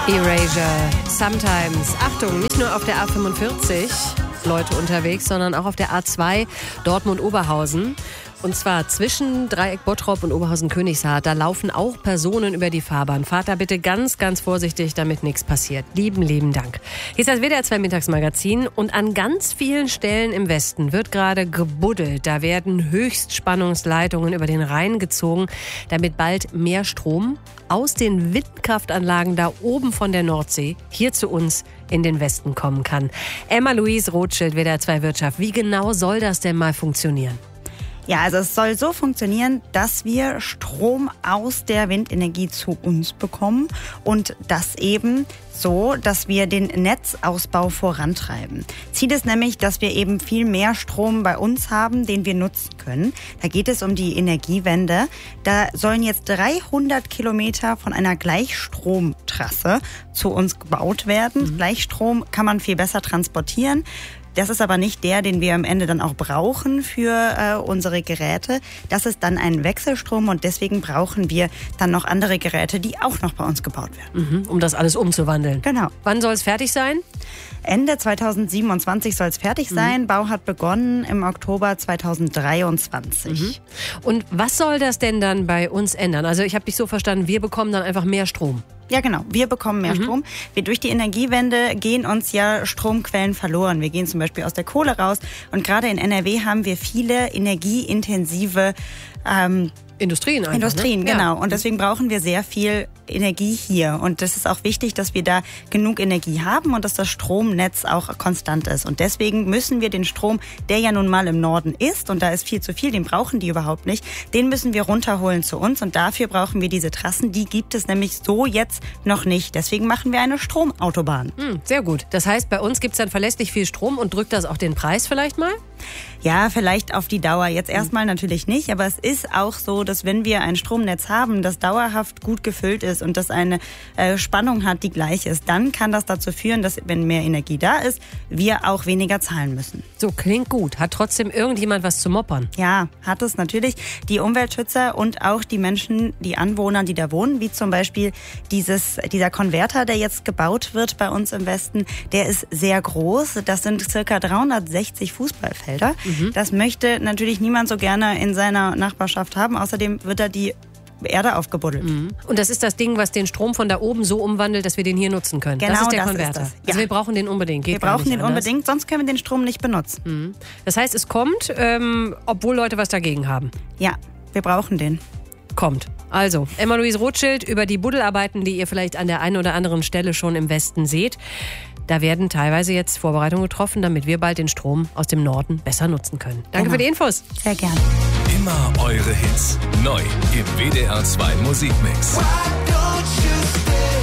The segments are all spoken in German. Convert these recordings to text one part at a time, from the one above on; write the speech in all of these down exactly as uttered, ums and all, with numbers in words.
Erasure, Sometimes. Achtung, nicht nur auf der A fünfundvierzig Leute unterwegs, sondern auch auf der A zwei Dortmund-Oberhausen. Und zwar zwischen Dreieck Bottrop und Oberhausen-Königshardt. Da laufen auch Personen über die Fahrbahn. Fahrt da bitte ganz, ganz vorsichtig, damit nichts passiert. Lieben, lieben Dank. Hier ist das W D R zwei Mittagsmagazin. Und an ganz vielen Stellen im Westen wird gerade gebuddelt. Da werden Höchstspannungsleitungen über den Rhein gezogen, damit bald mehr Strom aus den Windkraftanlagen da oben von der Nordsee hier zu uns in den Westen kommen kann. Emma-Louise Rothschild, W D R zwei Wirtschaft. Wie genau soll das denn mal funktionieren? Ja, also es soll so funktionieren, dass wir Strom aus der Windenergie zu uns bekommen und das eben so, dass wir den Netzausbau vorantreiben. Ziel ist nämlich, dass wir eben viel mehr Strom bei uns haben, den wir nutzen können. Da geht es um die Energiewende. Da sollen jetzt dreihundert Kilometer von einer Gleichstromtrasse zu uns gebaut werden. Mhm. Gleichstrom kann man viel besser transportieren. Das ist aber nicht der, den wir am Ende dann auch brauchen für äh, unsere Geräte. Das ist dann ein Wechselstrom und deswegen brauchen wir dann noch andere Geräte, die auch noch bei uns gebaut werden. Mhm, um das alles umzuwandeln. Genau. Wann soll es fertig sein? Ende zweitausendsiebenundzwanzig soll es fertig sein. Mhm. Bau hat begonnen im Oktober zweitausenddreiundzwanzig. Mhm. Und was soll das denn dann bei uns ändern? Also ich habe dich so verstanden, wir bekommen dann einfach mehr Strom. Ja, genau. Wir bekommen mehr mhm. Strom. Wir durch die Energiewende gehen uns ja Stromquellen verloren. Wir gehen zum Beispiel aus der Kohle raus. Und gerade in N R W haben wir viele energieintensive ähm, Industrien einfach, Industrien, ne? genau. Ja. Und deswegen brauchen wir sehr viel Energie hier. Und das ist auch wichtig, dass wir da genug Energie haben und dass das Stromnetz auch konstant ist. Und deswegen müssen wir den Strom, der ja nun mal im Norden ist, und da ist viel zu viel, den brauchen die überhaupt nicht, den müssen wir runterholen zu uns. Und dafür brauchen wir diese Trassen. Die gibt es nämlich so jetzt noch nicht. Deswegen machen wir eine Stromautobahn. Hm, sehr gut. Das heißt, bei uns gibt es dann verlässlich viel Strom und drückt das auch den Preis vielleicht mal? Ja, vielleicht auf die Dauer. Jetzt erstmal natürlich nicht, aber es ist auch so, dass wenn wir ein Stromnetz haben, das dauerhaft gut gefüllt ist und das eine äh, Spannung hat, die gleich ist, dann kann das dazu führen, dass, wenn mehr Energie da ist, wir auch weniger zahlen müssen. So, klingt gut. Hat trotzdem irgendjemand was zu moppern? Ja, hat es natürlich. Die Umweltschützer und auch die Menschen, die Anwohner, die da wohnen, wie zum Beispiel dieses, dieser Konverter, der jetzt gebaut wird bei uns im Westen, der ist sehr groß. Das sind circa dreihundertsechzig Fußballfelder. Mhm. Das möchte natürlich niemand so gerne in seiner Nachbarschaft haben. Außerdem wird da die Erde aufgebuddelt. Mhm. Und das ist das Ding, was den Strom von da oben so umwandelt, dass wir den hier nutzen können. Genau, das ist der das Konverter. Ist das. Ja. Also wir brauchen den unbedingt. Geht wir brauchen den anders. unbedingt, sonst können wir den Strom nicht benutzen. Mhm. Das heißt, es kommt, ähm, obwohl Leute was dagegen haben. Ja, wir brauchen den. Kommt. Also, Emma-Louise Rothschild über die Buddelarbeiten, die ihr vielleicht an der einen oder anderen Stelle schon im Westen seht. Da werden teilweise jetzt Vorbereitungen getroffen, damit wir bald den Strom aus dem Norden besser nutzen können. Danke genau. für die Infos. Sehr gerne. Immer eure Hits. Neu im W D R zwei Musikmix.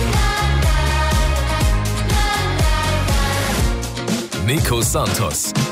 Nico Santos.